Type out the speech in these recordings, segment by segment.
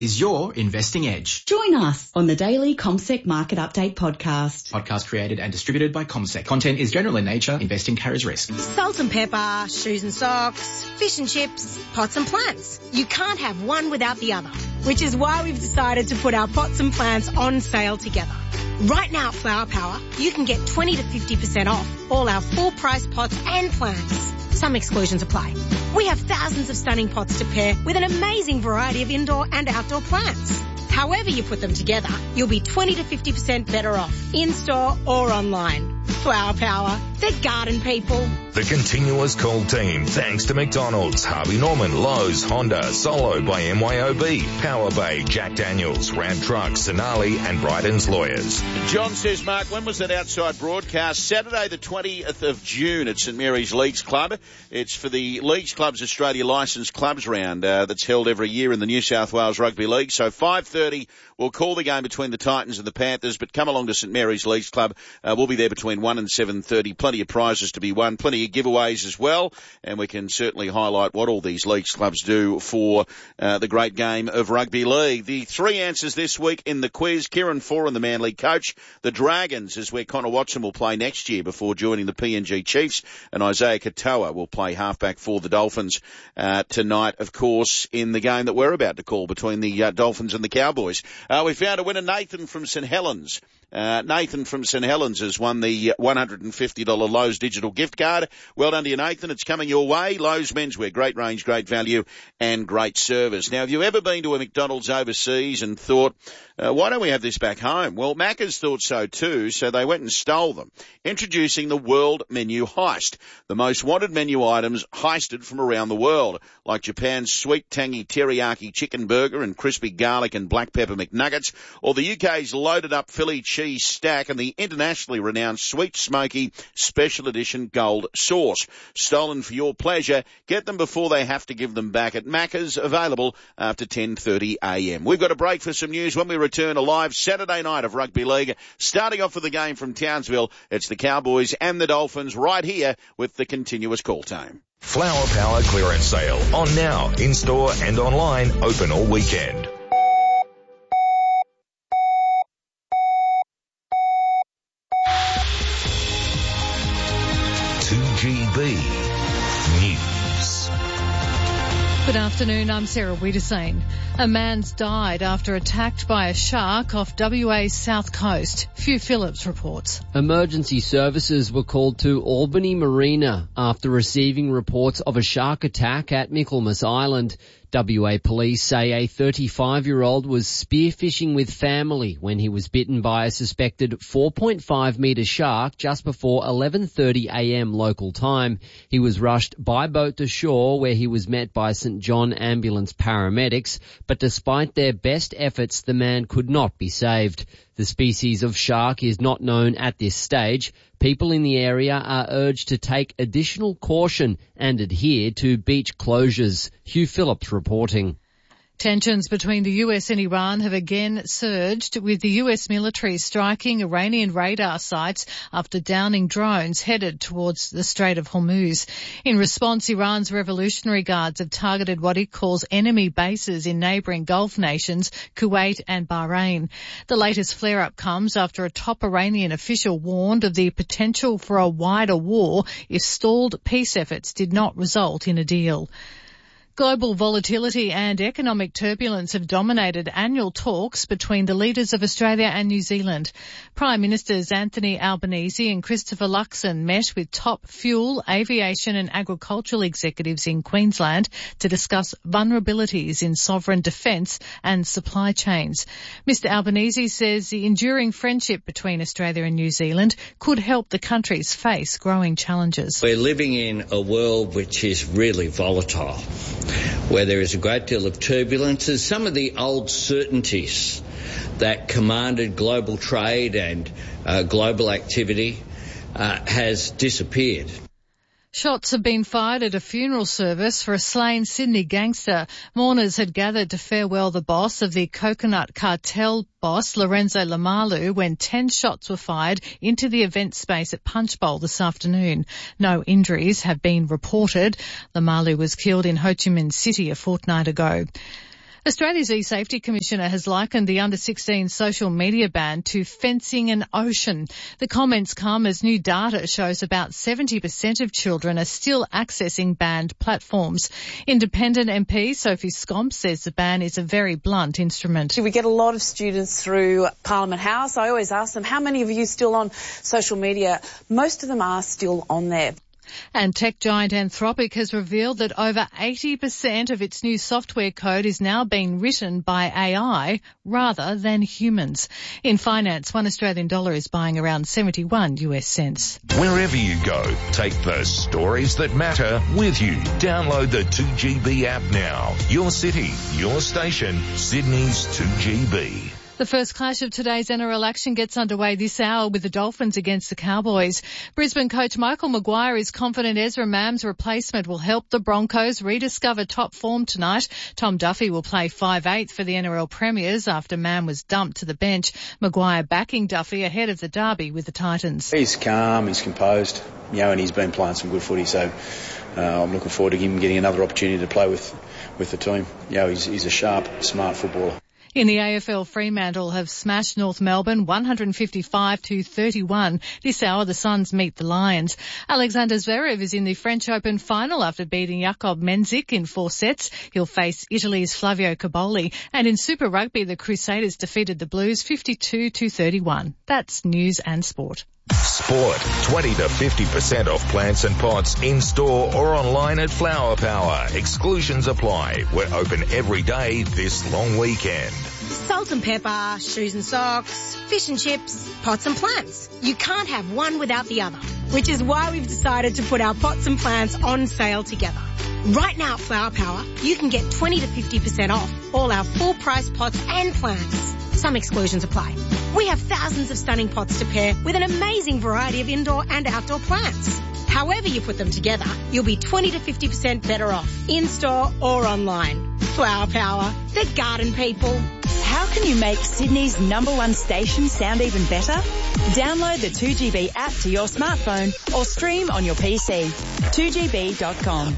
is your investing edge. Join us on the daily CommSec Market Update podcast. Podcast created and distributed by CommSec. Content is general in nature. Investing carries risk. Salt and pepper, shoes and socks, fish and chips, pots and plants. You can't have one without the other, which is why we've decided to put our pots and plants on sale together. Right now at Flower Power, you can get 20 to 50% off all our full price pots and plants. Some exclusions apply. We have thousands of stunning pots to pair with an amazing variety of indoor and outdoor plants. However you put them together, you'll be 20 to 50% better off, in-store or online. Flower Power, the garden people. The Continuous Call team, thanks to McDonald's, Harvey Norman, Lowe's, Honda, Solo by MYOB, Power Bay, Jack Daniels, Ram Trucks, Sonali and Bryden's Lawyers. John says, Mark, when was that outside broadcast? Saturday the 20th of June at St Mary's Leagues Club. It's for the Leagues Clubs Australia Licensed Clubs round that's held every year in the New South Wales Rugby League. So 5:30, we'll call the game between the Titans and the Panthers, but come along to St Mary's Leagues Club. We'll be there between 1 and 7:30. Plenty of prizes to be won, plenty of giveaways as well, and we can certainly highlight what all these leagues clubs do for the great game of rugby league. The three answers this week in the quiz: Kieran Foran, the Manly coach; the Dragons is where Connor Watson will play next year before joining the PNG Chiefs; and Isaiah Katoa will play halfback for the Dolphins tonight, of course, in the game that we're about to call between the Dolphins and the Cowboys. We found a winner, Nathan from St Helens. Nathan from St Helens has won the $150 Lowe's digital gift card. Well done to you, Nathan. It's coming your way. Lowe's Menswear, great range, great value, and great service. Now, have you ever been to a McDonald's overseas and thought, why don't we have this back home? Well, Macca's thought so too, so they went and stole them. Introducing the World Menu Heist, the most wanted menu items heisted from around the world, like Japan's sweet tangy teriyaki chicken burger and crispy garlic and black pepper McNuggets, or the UK's loaded up Philly cheese stack and the internationally renowned sweet smoky special edition gold sauce. Stolen for your pleasure. Get them before they have to give them back at Macca's, available after 10:30 a.m. We've got a break for some news. When we return, a live Saturday night of rugby league. Starting off with the game from Townsville, it's the Cowboys and the Dolphins right here with the Continuous Call team. Flower Power clearance sale on now, in-store and online, open all weekend. 2GB News. Good afternoon, I'm Sarah Wiedersane. A man's died after attacked by a shark off WA's south coast. Hugh Phillips reports. Emergency services were called to Albany Marina after receiving reports of a shark attack at Michaelmas Island. WA police say a 35-year-old was spearfishing with family when he was bitten by a suspected 4.5-metre shark just before 11:30 a.m. local time. He was rushed by boat to shore where he was met by St John Ambulance paramedics, but despite their best efforts, the man could not be saved. The species of shark is not known at this stage. People in the area are urged to take additional caution and adhere to beach closures. Hugh Phillips reporting. Tensions between the US and Iran have again surged, with the US military striking Iranian radar sites after downing drones headed towards the Strait of Hormuz. In response, Iran's Revolutionary Guards have targeted what it calls enemy bases in neighbouring Gulf nations, Kuwait and Bahrain. The latest flare-up comes after a top Iranian official warned of the potential for a wider war if stalled peace efforts did not result in a deal. Global volatility and economic turbulence have dominated annual talks between the leaders of Australia and New Zealand. Prime Ministers Anthony Albanese and Christopher Luxon met with top fuel, aviation and agricultural executives in Queensland to discuss vulnerabilities in sovereign defence and supply chains. Mr Albanese says the enduring friendship between Australia and New Zealand could help the countries face growing challenges. We're living in a world which is really volatile, where there is a great deal of turbulence. As some of the old certainties that commanded global trade and global activity has disappeared. Shots have been fired at a funeral service for a slain Sydney gangster. Mourners had gathered to farewell the boss of the coconut cartel boss, Lorenzo Lamalu, when 10 shots were fired into the event space at Punchbowl this afternoon. No injuries have been reported. Lamalu was killed in Ho Chi Minh City a fortnight ago. Australia's e-safety commissioner has likened the under-16 social media ban to fencing an ocean. The comments come as new data shows about 70% of children are still accessing banned platforms. Independent MP Sophie Scomp says the ban is a very blunt instrument. We get a lot of students through Parliament House. I always ask them, how many of you still on social media? Most of them are still on there. And tech giant Anthropic has revealed that over 80% of its new software code is now being written by AI rather than humans. In finance, $1 Australian is buying around 71 US cents. Wherever you go, take the stories that matter with you. Download the 2GB app now. Your city, your station, Sydney's 2GB. The first clash of today's NRL action gets underway this hour with the Dolphins against the Cowboys. Brisbane coach Michael Maguire is confident Ezra Mam's replacement will help the Broncos rediscover top form tonight. Tom Duffy will play 5/8 for the NRL Premiers after Mam was dumped to the bench. Maguire backing Duffy ahead of the derby with the Titans. He's calm, he's composed, and he's been playing some good footy, so I'm looking forward to him getting another opportunity to play with the team. He's a sharp, smart footballer. In the AFL, Fremantle have smashed North Melbourne 155-31. This hour, the Suns meet the Lions. Alexander Zverev is in the French Open final after beating Jakob Menzik in 4 sets. He'll face Italy's Flavio Cobolli. And in Super Rugby, the Crusaders defeated the Blues 52-31. That's news and sport. Sport. 20 to 50% off plants and pots in store or online at Flower Power. Exclusions apply. We're open every day this long weekend. Salt and pepper, shoes and socks, fish and chips, pots and plants. You can't have one without the other, which is why we've decided to put our pots and plants on sale together. Right now at Flower Power, you can get 20 to 50% off all our full price pots and plants. Some exclusions apply. We have thousands of stunning pots to pair with an amazing variety of indoor and outdoor plants. However you put them together, you'll be 20 to 50% better off, in-store or online. Flower Power, the garden people. How can you make Sydney's #1 station sound even better? Download the 2GB app to your smartphone or stream on your PC. 2GB.com.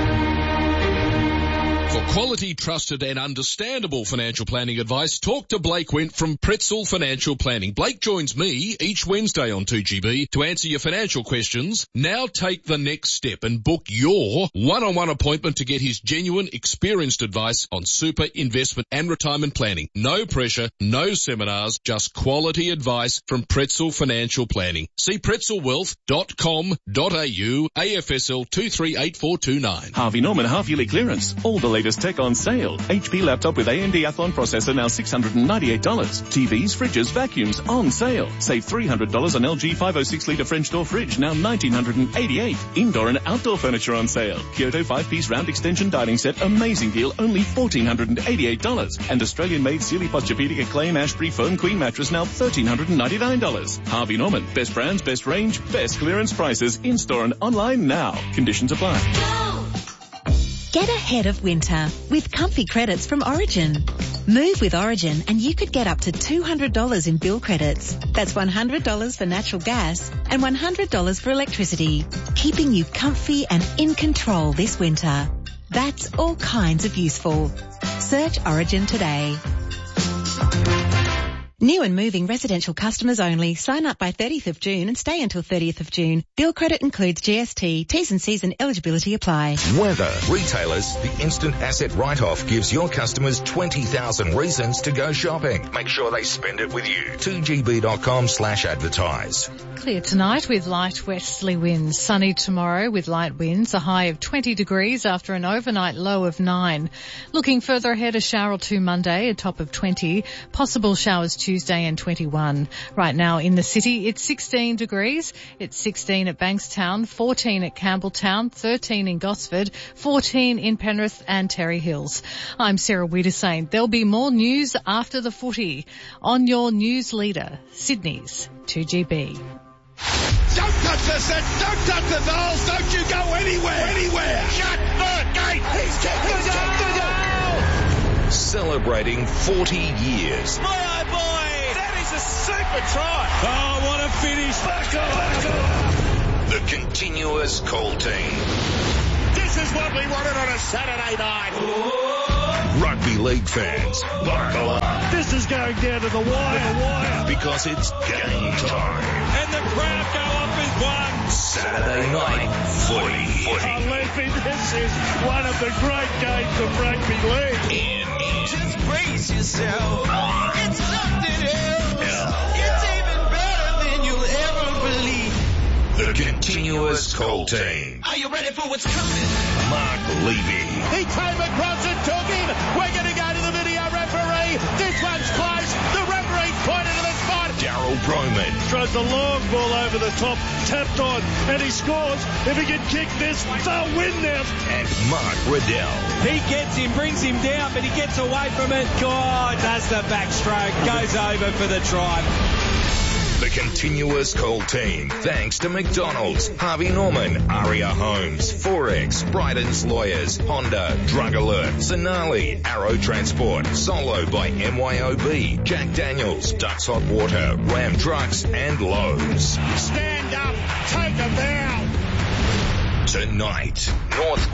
For quality, trusted and understandable financial planning advice, talk to Blake Wint from Pretzel Financial Planning. Blake joins me each Wednesday on 2GB to answer your financial questions. Now take the next step and book your one-on-one appointment to get his genuine, experienced advice on super, investment and retirement planning. No pressure, no seminars, just quality advice from Pretzel Financial Planning. See pretzelwealth.com.au, AFSL 238429. Harvey Norman half-yearly clearance. All the latest tech on sale. HP laptop with AMD Athlon processor now $698. TVs, fridges, vacuums on sale. Save $300 on LG 506-litre French door fridge now $1,988. Indoor and outdoor furniture on sale. Kyoto 5-piece round extension dining set, amazing deal, only $1,488. And Australian-made Sealy Posturepedic Acclaim Ashbury Foam Queen mattress now $1,399. Harvey Norman, best brands, best range, best clearance prices in store and online now. Conditions apply. Get ahead of winter with comfy credits from Origin. Move with Origin and you could get up to $200 in bill credits. That's $100 for natural gas and $100 for electricity, keeping you comfy and in control this winter. That's all kinds of useful. Search Origin today. New and moving residential customers only. Sign up by 30th of June and stay until 30th of June. Bill credit includes GST. T's and C's and eligibility apply. Weather. Retailers, the instant asset write-off gives your customers 20,000 reasons to go shopping. Make sure they spend it with you. 2GB.com/advertise. Clear tonight with light westerly winds. Sunny tomorrow with light winds. A high of 20 degrees after an overnight low of 9. Looking further ahead, a shower or two Monday, a top of 20. Possible showers Tuesday and 21. Right now in the city, it's 16 degrees. It's 16 at Bankstown, 14 at Campbelltown, 13 in Gosford, 14 in Penrith and Terry Hills. I'm Sarah Wiedersain. There'll be more news after the footy on your news leader, Sydney's 2GB. Don't touch the set, don't touch the dials, don't you go anywhere. Shut the gate. He's kicked the goal. Celebrating 40 years. My eye boy, that is a super try. Oh, what a finish. The continuous call team. This is what we wanted on a Saturday night. Rugby league fans, buckle up. This is going down to the wire. Because it's game time. And the crowd go off as one. Saturday night footy. Oh, Leafy, this is one of the great games of rugby league. Just brace yourself. It's something else. It's even better than you'll ever believe. The continuous call team. Are you ready for what's coming? Mark Levy. He came across and took him. We're going to go to the video referee. This one's close. The referee's pointed to the spot. Daryl Broman. Throws a long ball over the top, tapped on, and he scores. If he can kick this, they'll win now. And Mark Riddell. He gets him, brings him down, but he gets away from it. God, does the backstroke, goes over for the try. The continuous call team, thanks to McDonald's, Harvey Norman, Aria Homes, Forex, Bryden's Lawyers, Honda, Drug Alert, Sonali, Arrow Transport, Solo by MYOB, Jack Daniels, Ducks Hot Water, Ram Trucks, and Lowe's. Stand up, take a bow. Tonight, North